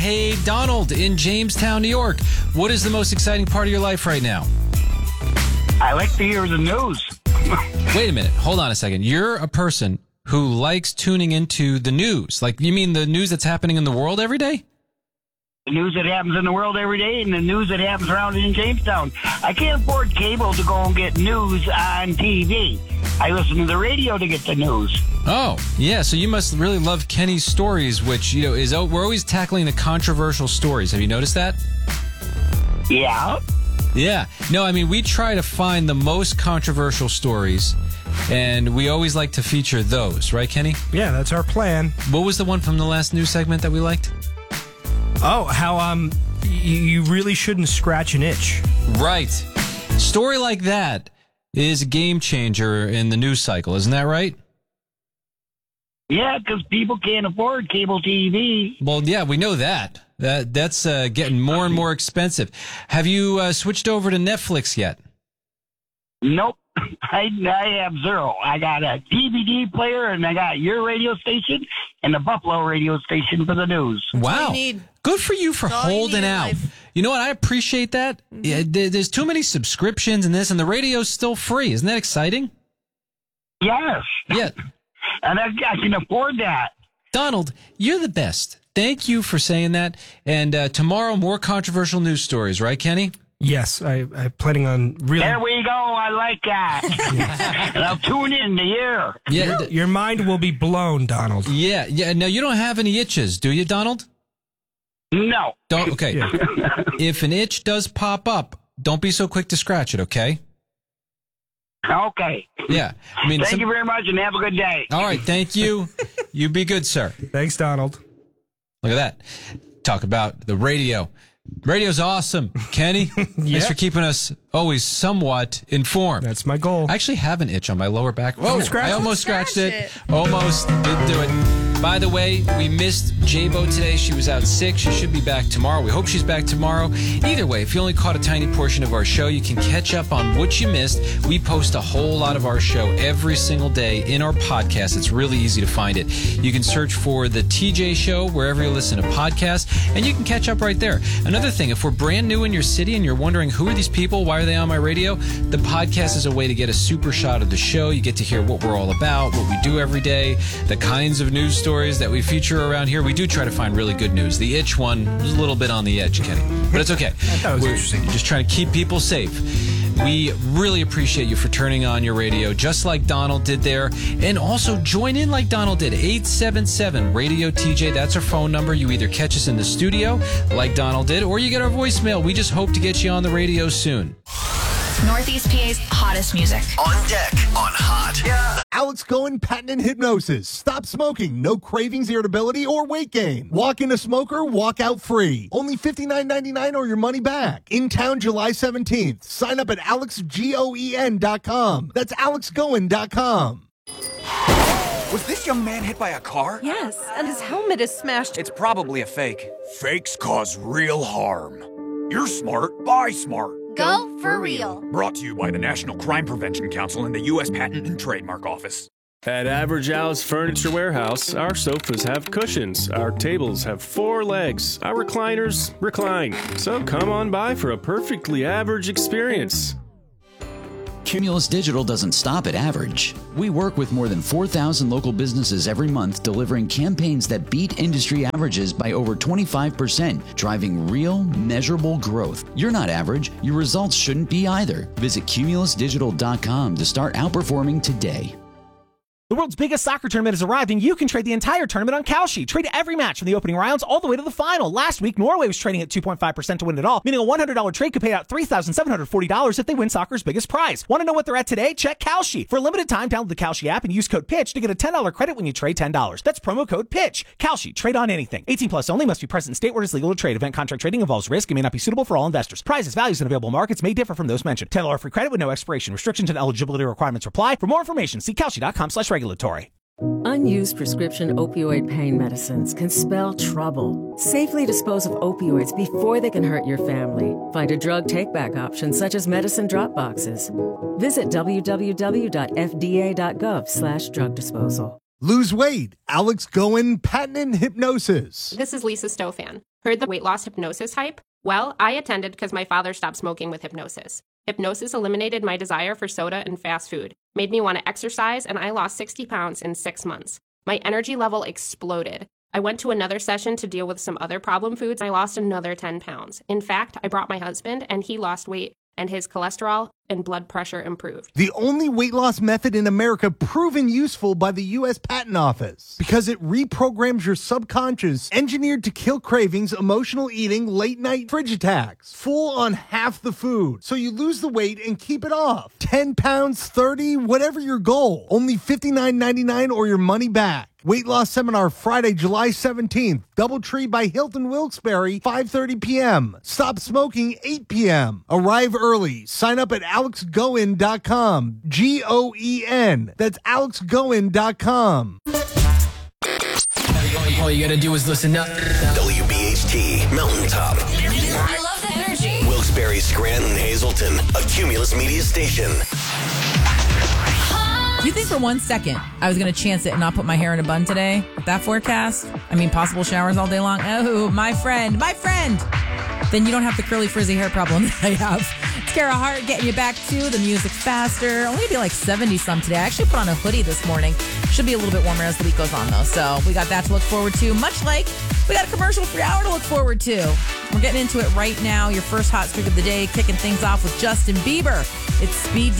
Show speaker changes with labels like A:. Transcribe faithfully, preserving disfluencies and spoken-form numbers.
A: Hey, Donald in Jamestown, New York. What is the most exciting part of your life right now?
B: I like to hear the news.
A: Wait a minute. Hold on a second. You're a person who likes tuning into the news. Like, you mean the news that's happening in the world every day?
B: The news that happens in the world every day and the news that happens around in Jamestown. I can't afford cable to go and get news on T V. I listen to the radio to get the news.
A: Oh, yeah. So you must really love Kenny's stories, which, you know, is we're always tackling the controversial stories. Have you noticed that?
B: Yeah.
A: Yeah. No, I mean, we try to find the most controversial stories, and we always like to feature those, right, Kenny?
C: Yeah, that's our plan.
A: What was the one from the last news segment that we liked?
C: Oh, how um, y- you really shouldn't scratch an itch.
A: Right. Story like that is a game changer in the news cycle, isn't that right?
B: Yeah, because people can't afford cable T V.
A: Well, yeah, we know that. That that's uh, getting more and more expensive. Have you uh, switched over to Netflix yet?
B: Nope. I, I have zero. I got a D V D player, and I got your radio station and the Buffalo radio station for the news.
A: Wow.
D: all you need.
A: Good for you for
D: That's all you
A: holding
D: need in
A: out.
D: life.
A: You know what? I appreciate that.
D: Mm-hmm.
A: Yeah, there- there's too many subscriptions and this, and the radio's still free. Isn't that exciting?
B: Yes.
A: Yeah.
B: And I, I can afford that.
A: Donald, you're the best. Thank you for saying that. And uh, tomorrow, more controversial news stories, right, Kenny?
C: Yes, I, I'm planning on really.
B: There we go. I like that. And I'll tune in to hear.
A: Yeah.
C: Your, your mind will be blown, Donald.
A: Yeah. Yeah. Now, you don't have any itches, do you, Donald?
B: No.
A: Don't. Okay.
C: Yeah.
A: If an itch does pop up, don't be so quick to scratch it, okay?
B: Okay.
A: Yeah. I mean,
B: Thank
A: some-
B: you very much, and have a good day.
A: all right. Thank you. You be good, sir.
C: Thanks, Donald.
A: Look at that. Talk about the radio. Radio's awesome. Kenny, thanks
C: Yeah.
A: for keeping us always somewhat informed.
C: That's my goal.
A: I actually have an itch on my lower back. Whoa,
C: scratch
A: I
C: it.
A: almost scratched
D: Scratch
A: it.
D: it.
A: Almost didn't do it. By the way, we missed J-Bo today. She was out sick. She should be back tomorrow. We hope she's back tomorrow. Either way, if you only caught a tiny portion of our show, you can catch up on what you missed. We post a whole lot of our show every single day in our podcast. It's really easy to find it. You can search for The T J Show wherever you listen to podcasts, and you can catch up right there. Another thing, if we're brand new in your city and you're wondering who are these people, why are they on my radio, the podcast is a way to get a super shot of the show. You get to hear what we're all about, what we do every day, the kinds of news stories that we feature around here. We do try to find really good news. The itch one was a little bit on the edge, Kenny, but it's okay.
C: That was
A: We're
C: interesting.
A: just trying to keep people safe. We really appreciate you for turning on your radio, just like Donald did there. And also join in like Donald did. eight seven seven radio T J. That's our phone number. You either catch us in the studio, like Donald did, or you get our voicemail. We just hope to get you on the radio soon.
E: Northeast P A's hottest music.
F: On deck, on hot. Yeah.
G: Alex Cohen Patent and Hypnosis. Stop smoking. No cravings, irritability, or weight gain. Walk in a smoker, walk out free. Only fifty-nine ninety-nine or your money back. In town July seventeenth. Sign up at alex goen dot com. That's alex goen dot com.
F: Was this young man hit by a car?
H: Yes, and his helmet is smashed.
F: It's probably a fake. Fakes cause real harm. You're smart. Buy smart.
E: Go for real.
F: Brought to you by the National Crime Prevention Council and the U S Patent and Trademark Office.
I: At Average Al's Furniture Warehouse, our sofas have cushions, our tables have four legs, our recliners recline. So come on by for a perfectly average experience.
J: Cumulus Digital doesn't stop at average. We work with more than four thousand local businesses every month, delivering campaigns that beat industry averages by over twenty-five percent, driving real, measurable growth. You're not average. Your results shouldn't be either. Visit cumulus digital dot com to start outperforming today.
K: The world's biggest soccer tournament has arrived, and you can trade the entire tournament on Kalshi. Trade every match from the opening rounds all the way to the final. Last week, Norway was trading at two point five percent to win it all, meaning a one hundred dollars trade could pay out three thousand seven hundred forty dollars if they win soccer's biggest prize. Want to know what they're at today? Check Kalshi. For a limited time, download the Kalshi app and use code PITCH to get a ten dollars credit when you trade ten dollars. That's promo code PITCH. Kalshi. Trade on anything. eighteen plus only. Must be present in state where it is legal to trade. Event contract trading involves risk and may not be suitable for all investors. Prizes, values, and available markets may differ from those mentioned. ten dollars free credit with no expiration. Restrictions and eligibility requirements apply. For more information, see kalshi dot com slash regulatory.
H: Unused prescription opioid pain medicines can spell trouble. Safely dispose of opioids before they can hurt your family. Find a drug take-back option such as medicine drop boxes. Visit w w w dot f d a dot gov slash drug disposal.
G: Lose weight. Alex Goen, patented hypnosis.
D: This is Lisa Stofan. Heard the weight loss hypnosis hype? Well, I attended because my father stopped smoking with hypnosis. Hypnosis eliminated my desire for soda and fast food, made me want to exercise, and I lost sixty pounds in six months. My energy level exploded. I went to another session to deal with some other problem foods, and I lost another ten pounds. In fact, I brought my husband, and he lost weight, and his cholesterol and blood pressure improved.
G: The only weight loss method in America proven useful by the U S Patent Office because it reprograms your subconscious, engineered to kill cravings, emotional eating, late night fridge attacks. Full on half the food, so you lose the weight and keep it off. ten pounds, thirty, whatever your goal. Only fifty-nine ninety-nine or your money back. Weight loss seminar Friday, July seventeenth. Doubletree by Hilton Wilkes-Barre, five thirty p.m. Stop smoking, eight p.m. Arrive early. Sign up at alex goen dot com. G O E N. That's alex goen dot com.
L: All you gotta do is listen up. W B H T Mountaintop.
E: I love the energy.
L: Wilkes-Barre, Scranton, Hazleton. A Cumulus Media Station.
M: You think for one second I was going to chance it and not put my hair in a bun today? With that forecast? I mean, possible showers all day long? Oh, my friend, my friend! Then you don't have the curly, frizzy hair problem that I have. It's Kara Hart getting you back to the music faster. Only be like seventy-some today. I actually put on a hoodie this morning. Should be a little bit warmer as the week goes on, though. So we got that to look forward to. Much like we got a commercial-free hour to look forward to. We're getting into it right now. Your first hot streak of the day, kicking things off with Justin Bieber. It's Speed